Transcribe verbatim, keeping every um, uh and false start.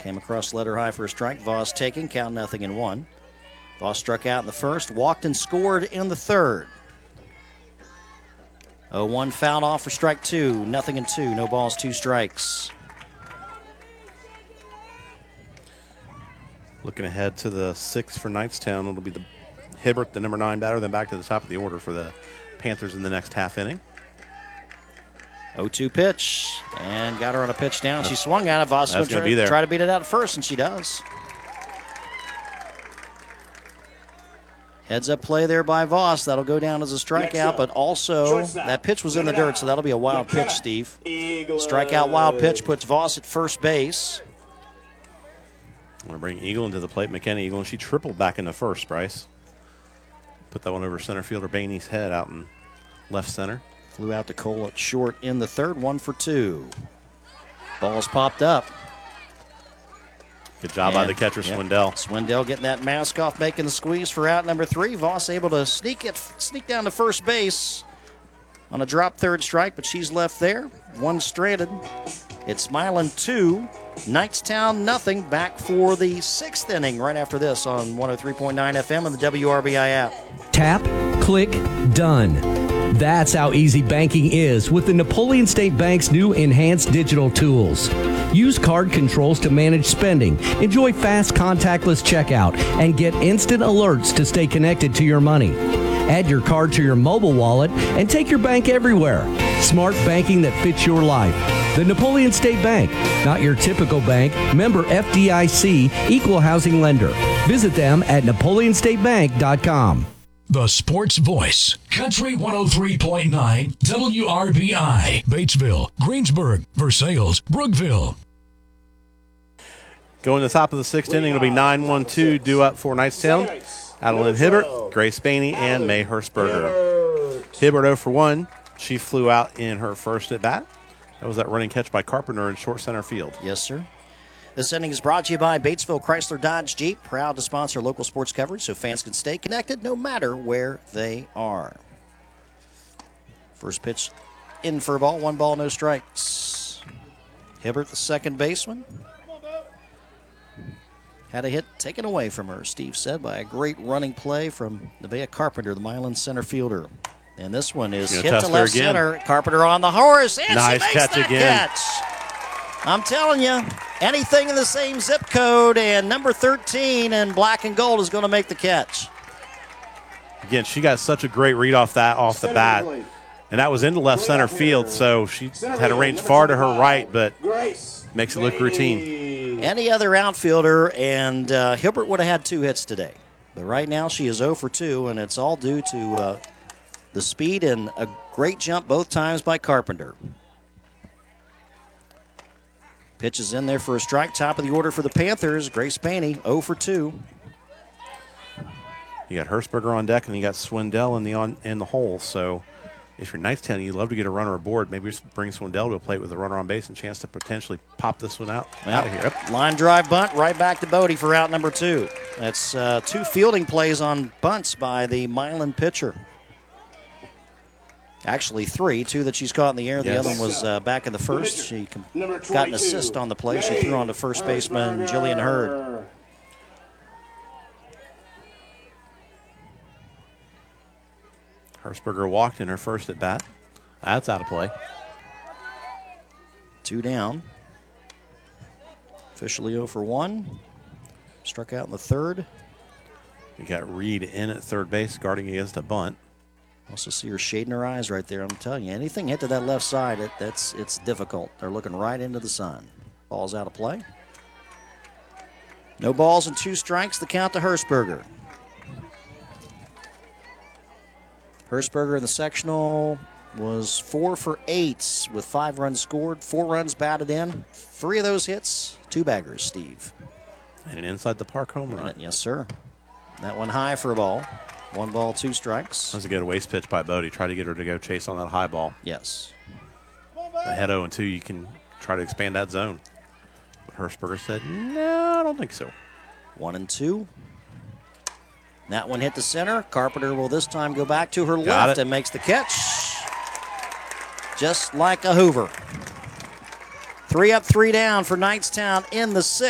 Came across letter high for a strike. Voss taking, count nothing and one. Voss struck out in the first, walked and scored in the third. oh one fouled off for strike two, nothing and two, no balls, two strikes. Looking ahead to the sixth for Knightstown, it'll be the Hibbert, the number nine batter, then back to the top of the order for the Panthers in the next half inning. oh two pitch, and got her on a pitch down. She swung at it. Voss That's going gonna be there. to try to beat it out at first, and she does. Heads up play there by Voss. That'll go down as a strikeout, but also that pitch was in the dirt, so that'll be a wild pitch, Steve. Strikeout wild pitch puts Voss at first base. I'm going to bring Eagle into the plate. McKenna Eagle, and she tripled back into first, Bryce. Put that one over center fielder Bainey's head out in left center. Flew out to Cole at short in the third, one for two. Ball's popped up. Good job by the catcher, yep, Swindell. Swindell getting that mask off, making the squeeze for out number three. Voss able to sneak it, sneak down to first base on a drop third strike, but she's left there. One stranded. It's Milan two, Knightstown nothing. Back for the sixth inning right after this on one oh three point nine F M and the W R B I app. Tap, click, done. That's how easy banking is with the Napoleon State Bank's new enhanced digital tools. Use card controls to manage spending, enjoy fast contactless checkout, and get instant alerts to stay connected to your money. Add your card to your mobile wallet and take your bank everywhere. Smart banking that fits your life. The Napoleon State Bank, not your typical bank, member F D I C, equal housing lender. Visit them at napoleon state bank dot com. The Sports Voice, Country one oh three point nine, W R B I, Batesville, Greensburg, Versailles, Brookville. Going to the top of the sixth inning, it'll be nine one two due up for Knightstown. Adeline Hibbert, Grace Bainey, and May Hurstberger. Hibbert oh for one. She flew out in her first at bat. That was that running catch by Carpenter in short center field. Yes, sir. This inning is brought to you by Batesville Chrysler Dodge Jeep, proud to sponsor local sports coverage so fans can stay connected no matter where they are. First pitch in for a ball, one ball, no strikes. Hibbert, the second baseman, had a hit taken away from her, Steve said, by a great running play from Nevaeh Carpenter, the Milan center fielder. And this one is hit to left center. Carpenter on the horse, and nice she makes catch that again. catch. I'm telling you, anything in the same zip code and number thirteen in black and gold is going to make the catch. Again, she got such a great read off that off the bat. And that was into left center field, so she had a range far to her right, but makes it look routine. Any other outfielder, and uh, Hibbert would have had two hits today. But right now she is oh for two, and it's all due to uh, the speed and a great jump both times by Carpenter. Pitch is in there for a strike. Top of the order for the Panthers. Grace Bainey, oh for two. You got Hurstberger on deck, and you got Swindell in the on in the hole. So if you're Knightstown, you'd love to get a runner aboard. Maybe just bring Swindell to a plate with a runner on base and chance to potentially pop this one out, Well, out of here. Yep. Line drive bunt right back to Bodie for out number two. That's uh, two fielding plays on bunts by the Milan pitcher. Actually, three. Two that she's caught in the air. The Yes. other one was uh, back in the first. She com- got an assist on the play. She threw on to first baseman Jillian Hurd. Hurstberger walked in her first at bat. That's out of play. Two down. Officially oh for one. Struck out in the third. You got Reed in at third base, guarding against a bunt. Also see her shading her eyes right there. I'm telling you, anything hit to that left side, it, that's it's difficult. They're looking right into the sun. Ball's out of play. No balls and two strikes. The count to Hurstberger. Hurstberger in the sectional was four for eight with five runs scored, four runs batted in. Three of those hits, two baggers, Steve. And an inside the park home run. Yes, sir. That one high for a ball. One ball, two strikes. That was a good waste pitch by Bodie. Try to get her to go chase on that high ball. Yes. Ahead oh and two, you can try to expand that zone. But Hurstberger said, no, I don't think so. One and two. That one hit the center. Carpenter will this time go back to her Got left it. and makes the catch. Just like a Hoover. Three up, three down for Knightstown in the sixth.